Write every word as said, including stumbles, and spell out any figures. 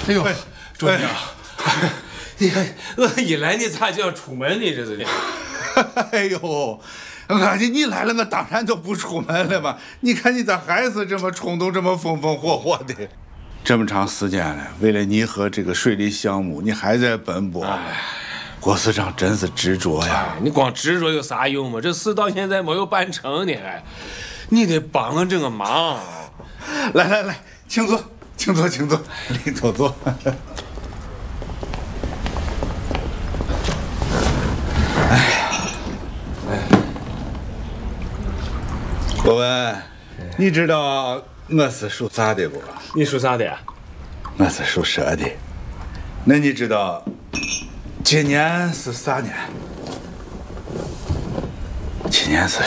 哎呦，周娘， 你看我一来，你咋就要出门呢？这是的。 哎呦，俺姐你来了，我当然就不出门了嘛。你看你咋还是这么冲动，这么风风火火的？这么长时间了，为了你和这个水利项目，你还在奔波。郭司长真是执着呀！ 哎，你光执着有啥用嘛？这事到现在没有办成呢，还，你得帮我这个忙。 来来来，请坐，请坐，请坐，你坐坐。哎呀，哎，博文，你知道我是属啥的不？ 你属啥的呀？ 我是属蛇的。那你知道今年是啥年？今年是